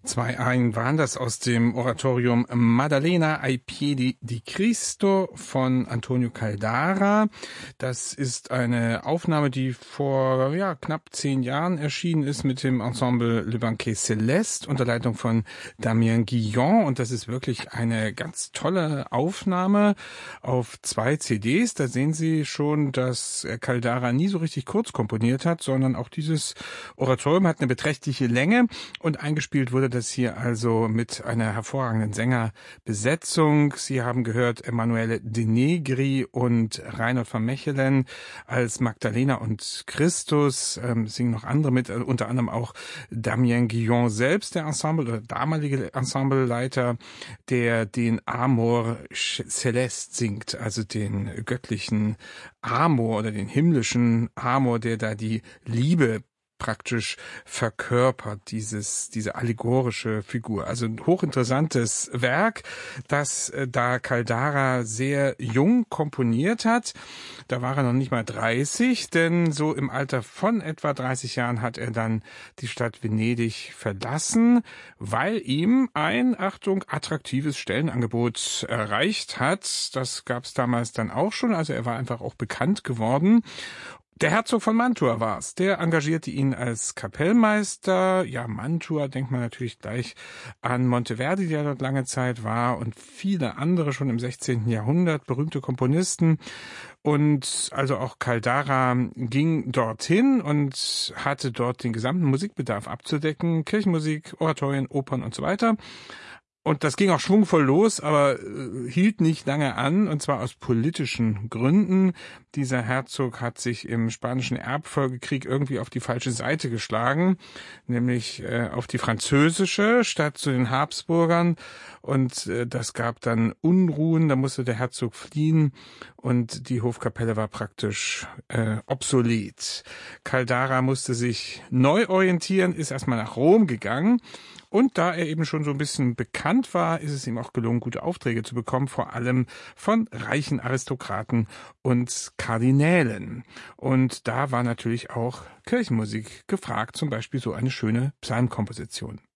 Zwei Arien waren das aus dem Oratorium Maddalena ai piedi di Cristo von Antonio Caldara. Das ist eine Aufnahme, die vor knapp 10 Jahren erschienen ist mit dem Ensemble Le Banquet Céleste unter Leitung von Damien Guillon. Und das ist wirklich eine ganz tolle Aufnahme auf 2 CDs. Da sehen Sie schon, dass Caldara nie so richtig kurz komponiert hat, sondern auch dieses Oratorium hat eine beträchtliche Länge und eingespielt wurde das hier also mit einer hervorragenden Sängerbesetzung. Sie haben gehört Emanuele De Negri und Reinhold von Mechelen als Magdalena und Christus, singen noch andere mit, unter anderem auch Damien Guillon selbst, der Ensemble oder damalige Ensembleleiter, der den Amor Celeste singt, also den göttlichen Amor oder den himmlischen Amor, der da die Liebe praktisch verkörpert, diese allegorische Figur. Also ein hochinteressantes Werk, das da Caldara sehr jung komponiert hat. Da war er noch nicht mal 30, denn so im Alter von etwa 30 Jahren hat er dann die Stadt Venedig verlassen, weil ihm ein, Achtung, attraktives Stellenangebot erreicht hat. Das gab es damals dann auch schon, also er war einfach auch bekannt geworden. Der Herzog von Mantua war's. Der engagierte ihn als Kapellmeister. Ja, Mantua denkt man natürlich gleich an Monteverdi, der dort lange Zeit war, und viele andere schon im 16. Jahrhundert, berühmte Komponisten. Und also auch Caldara ging dorthin und hatte dort den gesamten Musikbedarf abzudecken. Kirchenmusik, Oratorien, Opern und so weiter. Und das ging auch schwungvoll los, aber hielt nicht lange an, und zwar aus politischen Gründen. Dieser Herzog hat sich im Spanischen Erbfolgekrieg irgendwie auf die falsche Seite geschlagen, nämlich auf die französische statt zu den Habsburgern. Und das gab dann Unruhen, da musste der Herzog fliehen und die Hofkapelle war praktisch obsolet. Caldara musste sich neu orientieren, ist erstmal nach Rom gegangen. Und da er eben schon so ein bisschen bekannt war, ist es ihm auch gelungen, gute Aufträge zu bekommen, vor allem von reichen Aristokraten und Kardinälen. Und da war natürlich auch Kirchenmusik gefragt, zum Beispiel so eine schöne Psalmkomposition.